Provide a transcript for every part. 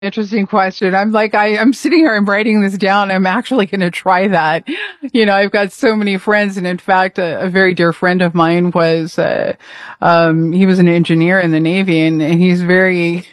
Interesting question. I'm sitting here, I'm writing this down. I'm actually going to try that. I've got so many friends. And in fact, a very dear friend of mine he was an engineer in the Navy and he's very,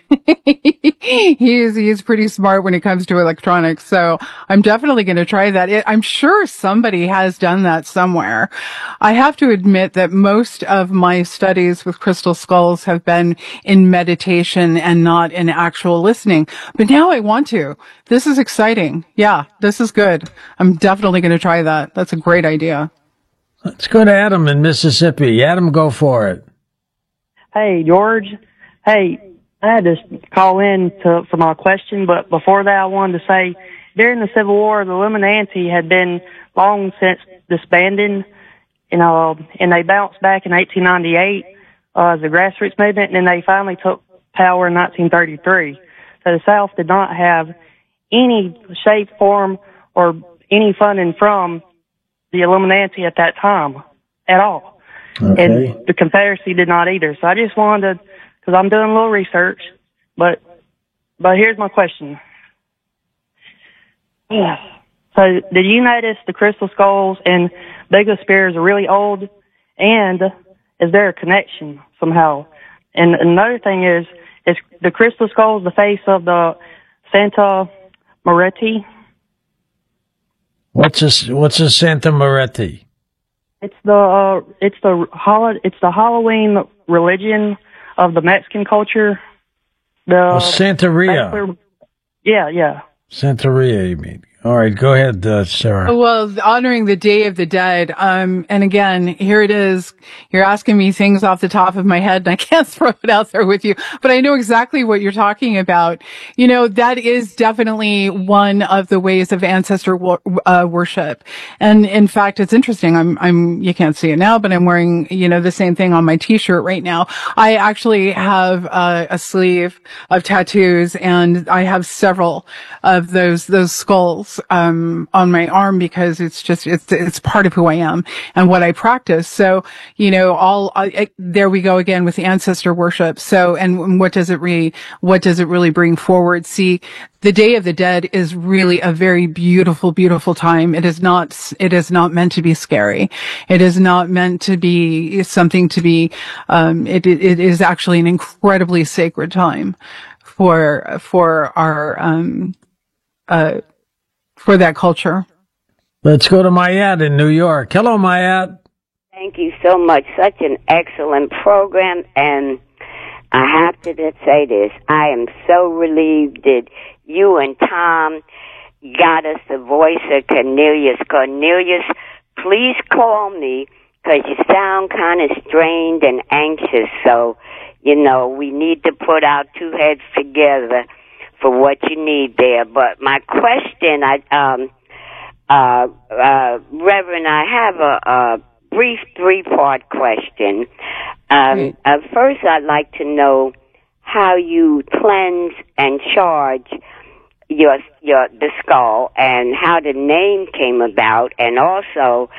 he's pretty smart when it comes to electronics. So I'm definitely going to try that. I'm sure somebody has done that somewhere. I have to admit that most of my studies with crystal skulls have been in meditation and not in actual listening. But now I want to. This is exciting. Yeah, this is good. I'm definitely going to try that. That's a great idea. Let's go to Adam in Mississippi. Adam, go for it. Hey, George. Hey, I had to call in for my question, but before that I wanted to say, during the Civil War, the Illuminati had been long since disbanded, and they bounced back in 1898 as a grassroots movement, and then they finally took power in 1933. So the South did not have any shape, form, or any funding from the Illuminati at that time at all. Okay. And the Confederacy did not either. So I just wanted to, because I'm doing a little research, but here's my question. Yeah. So did you notice the crystal skulls and Bigfoot spears are really old? And is there a connection somehow? And another thing is the crystal skulls the face of the Santa Moretti? What's a Santa Moretti? It's the Halloween religion of the Mexican culture. Santeria. Yeah. Santeria, you mean? All right, go ahead, Sarah. Well, honoring the Day of the Dead. And again, here it is. You're asking me things off the top of my head and I can't throw it out there with you, but I know exactly what you're talking about. That is definitely one of the ways of ancestor worship. And in fact, it's interesting. you can't see it now, but I'm wearing, the same thing on my t-shirt right now. I actually have a sleeve of tattoos and I have several of those skulls on my arm because it's part of who I am and what I practice. So, there we go again with ancestor worship. So, and what does it really bring forward? See, the Day of the Dead is really a very beautiful, beautiful time. It is not meant to be scary. It is not meant to be something to be, it is actually an incredibly sacred time for our, for that culture. Let's go to Mayat in New York. Hello, Mayat. Thank you so much. Such an excellent program, and I have to just say this. I am so relieved that you and Tom got us the voice of Cornelius. Cornelius, please call me because you sound kind of strained and anxious. So, we need to put our two heads together for what you need there. But my question, Reverend, I have a brief 3-part question. First, I'd like to know how you cleanse and charge the skull and how the name came about, and also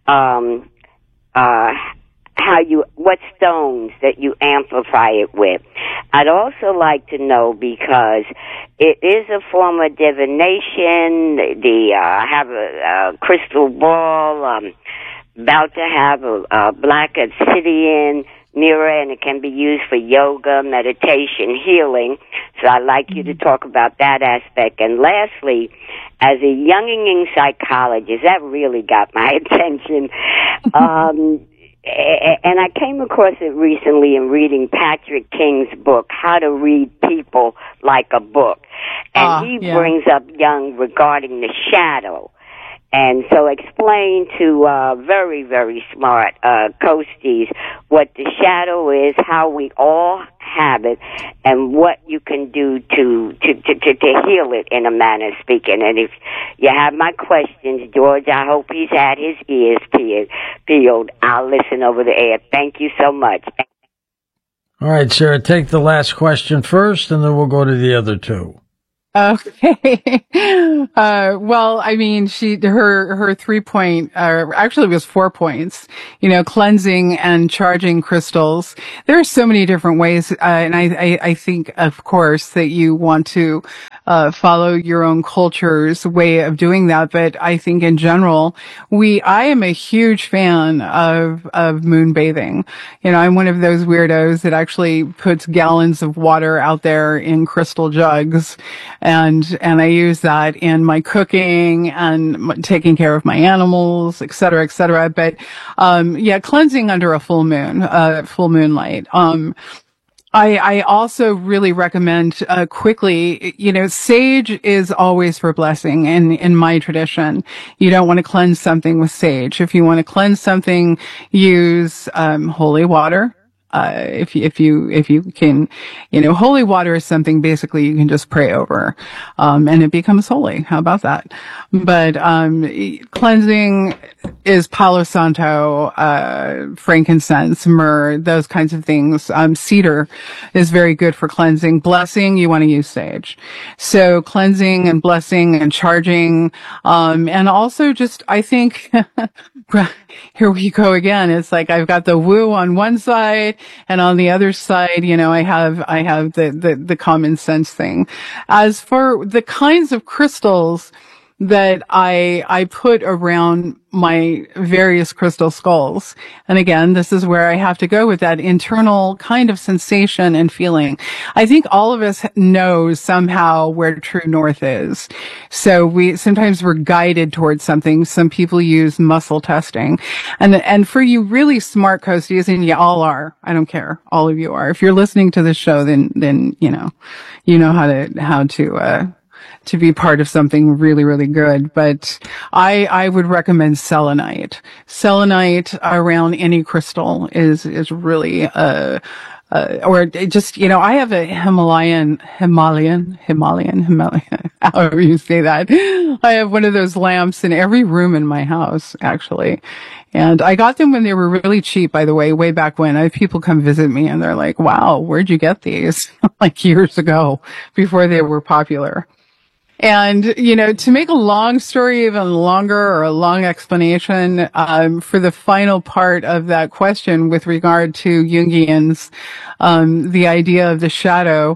what stones that you amplify it with. I'd also like to know, because it is a form of divination, I have a crystal ball, about to have a black obsidian mirror, and it can be used for yoga, meditation, healing. So I'd like you to talk about that aspect. And lastly, as a younging psychologist, that really got my attention. And I came across it recently in reading Patrick King's book, How to Read People Like a Book. And he brings up Jung regarding the shadow. And so explain to very, very smart coasties what the shadow is, how we all have it, and what you can do to heal it in a manner of speaking. And if you have my questions, George, I hope he's had his ears peeled. I'll listen over the air. Thank you so much. All right, Sarah, take the last question first, and then we'll go to the other two. Okay. Well, I mean, her 3 point, actually it was 4 points, cleansing and charging crystals. There are so many different ways. And I think, of course, that you want to, follow your own culture's way of doing that. But I think in general, I am a huge fan of moon bathing. I'm one of those weirdos that actually puts gallons of water out there in crystal jugs. And I use that in my cooking and taking care of my animals, et cetera, et cetera. But, cleansing under a full moonlight. I also really recommend, quickly, sage is always for blessing in my tradition. You don't want to cleanse something with sage. If you want to cleanse something, use, holy water. If you can, holy water is something basically you can just pray over, and it becomes holy. How about that? But, cleansing is Palo Santo, frankincense, myrrh, those kinds of things. Cedar is very good for cleansing. Blessing, you want to use sage. So cleansing and blessing and charging, and also just, I think, here we go again. It's like I've got the woo on one side, and on the other side, I have the common sense thing. As for the kinds of crystals that I put around my various crystal skulls. And again, this is where I have to go with that internal kind of sensation and feeling. I think all of us know somehow where true north is. So sometimes we're guided towards something. Some people use muscle testing. And for you really smart coasties, and you all are, I don't care, all of you are. If you're listening to this show, then, you know how to be part of something really, really good. But I would recommend selenite. Selenite around any crystal is really, or just, I have a Himalayan, however you say that. I have one of those lamps in every room in my house, actually. And I got them when they were really cheap, by the way back when. I have people come visit me and they're like, wow, where'd you get these? Like years ago, before they were popular. And, to make a long story even longer, or a long explanation, for the final part of that question with regard to Jungians, the idea of the shadow,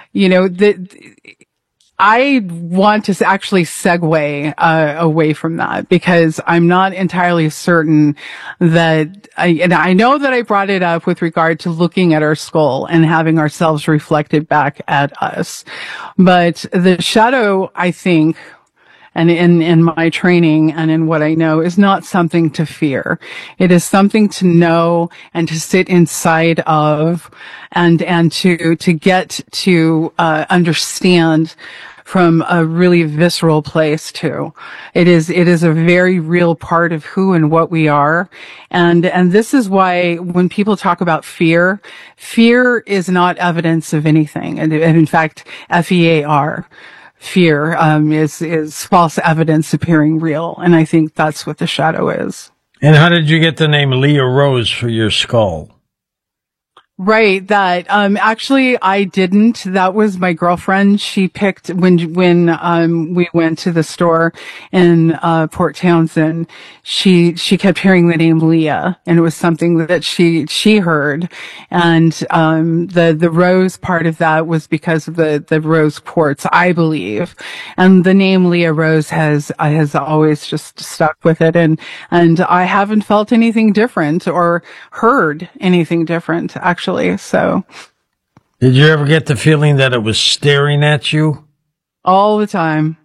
I want to actually segue away from that, because I'm not entirely certain that I know that I brought it up with regard to looking at our skull and having ourselves reflected back at us. But the shadow, I think, and in my training and in what I know, is not something to fear. It is something to know and to sit inside of, and to get to understand from a really visceral place too. It is a very real part of who and what we are. And this is why when people talk about fear is not evidence of anything. And in fact, FEAR. Fear, is false evidence appearing real. And I think that's what the shadow is. And how did you get the name Leah Rose for your skull? Right, that, actually I didn't. That was my girlfriend. She picked when, we went to the store in, Port Townsend. She kept hearing the name Leah, and it was something that she heard. And, the rose part of that was because of the rose quartz, I believe. And the name Leah Rose has always just stuck with it. And I haven't felt anything different or heard anything different, actually. So, did you ever get the feeling that it was staring at you? All the time.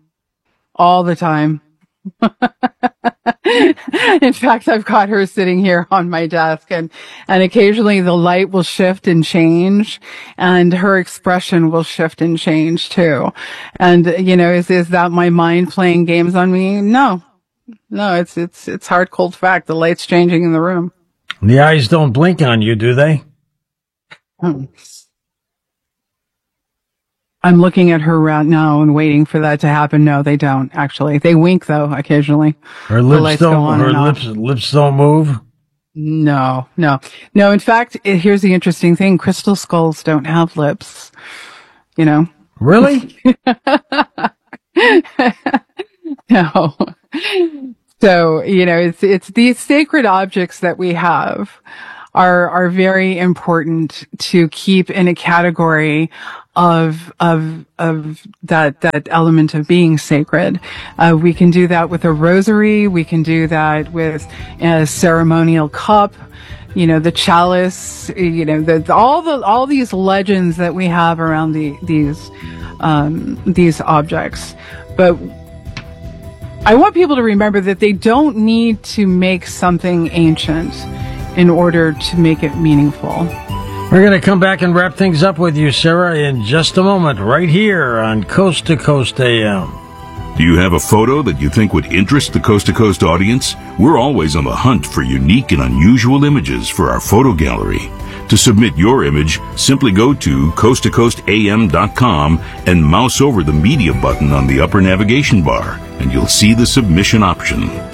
In fact, I've got her sitting here on my desk, and occasionally the light will shift and change, and her expression will shift and change too. And, is that my mind playing games on me? No, it's hard, cold fact. The light's changing in the room. The eyes don't blink on you, do they? I'm looking at her right now and waiting for that to happen. No, they don't, actually. They wink, though, occasionally. Her lips don't move? No. In fact, here's the interesting thing. Crystal skulls don't have lips, Really? No. So, it's these sacred objects that we have are very important to keep in a category of that element of being sacred. We can do that with a rosary. We can do that with a ceremonial cup. The chalice, all these legends that we have around these objects. But I want people to remember that they don't need to make something ancient in order to make it meaningful. We're going to come back and wrap things up with you, Sarah, in just a moment, right here on Coast to Coast AM. Do you have a photo that you think would interest the Coast to Coast audience? We're always on the hunt for unique and unusual images for our photo gallery. To submit your image, simply go to coasttocoastam.com and mouse over the media button on the upper navigation bar, and you'll see the submission option.